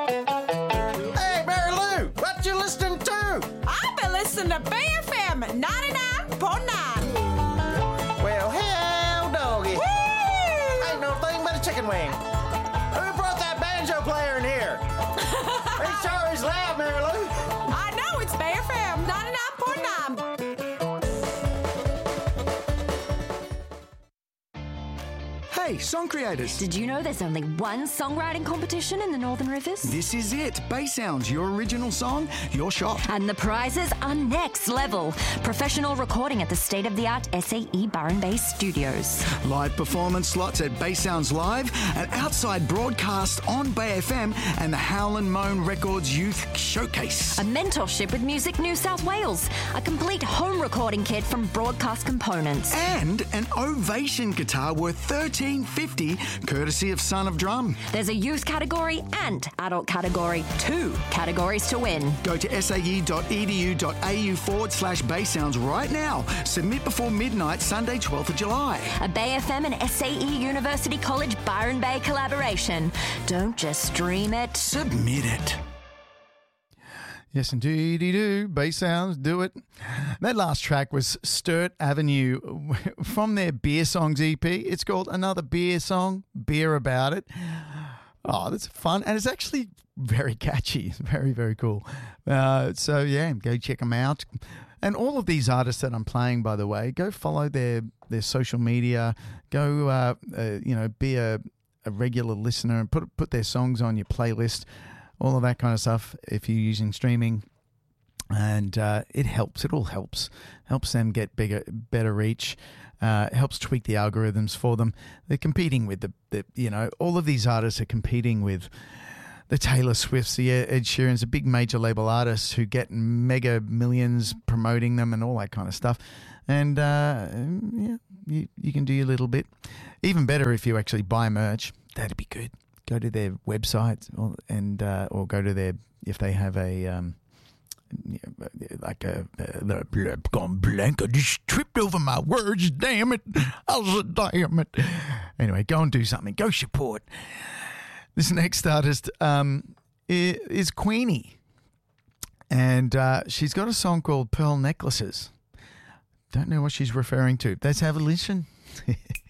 Hey, Mary Lou, what you listening to? I've been listening to BFM 99.9. Well, hell, doggy. Woo! Ain't no thing but a chicken wing. Who brought that banjo player in here? He sure is loud, Mary Lou. I know, it's BFM 99.9. Hey, song creators. Did you know there's only one songwriting competition in the Northern Rivers? This is it. Bay Sounds, your original song, your shot. And the prizes are next level. Professional recording at the state-of-the-art SAE Byron Bay Studios. Live performance slots at Bay Sounds Live, an outside broadcast on Bay FM, and the Howlin' Moan Records Youth Showcase. A mentorship with Music New South Wales. A complete home recording kit from Broadcast Components. And an Ovation guitar worth $13.50, courtesy of Son of Drum. There's a youth category and adult category. 2 categories to win. Go to sae.edu.au/Bay Sounds right now. Submit before midnight, Sunday, 12th of July. A Bay FM and SAE University College Byron Bay collaboration. Don't just stream it. Submit it. Yes, indeed, do. Bay Sounds, do it. That last track was Sturt Avenue from their Beer Songs EP. It's called Another Beer Song, Beer About It. Oh, that's fun. And it's actually very catchy. Very, very cool. So, yeah, go check them out. And all of these artists that I'm playing, by the way, go follow their social media. Go, be a regular listener and put their songs on your playlist. All of that kind of stuff if you're using streaming. And it helps. It all helps. Helps them get better reach. Helps tweak the algorithms for them. They're competing with all of these artists are competing with the Taylor Swifts, the Ed Sheerans, the big major label artists who get mega millions promoting them and all that kind of stuff. And you can do your little bit. Even better if you actually buy merch. That'd be good. Go to their website or go to their, if they have gone blank. I just tripped over my words. Damn it. Damn it. Anyway, go and do something. Go support. This next artist is Queenie. And she's got a song called Pearl Necklaces. Don't know what she's referring to. Let's have a listen.